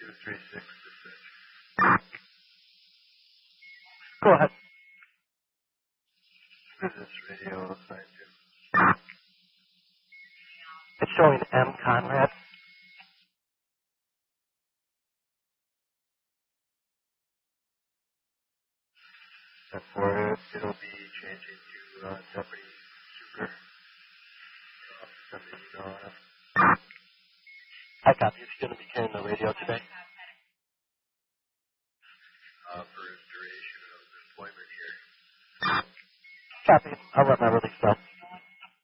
236 to 6. Go ahead. Who's this radio assigned to? It's showing M. Conrad. And for it, it'll be changing to Deputy Super. Send the email on it. I copy. It's going to be carrying the radio today. For his duration of employment here. Copy. I'll let my release know.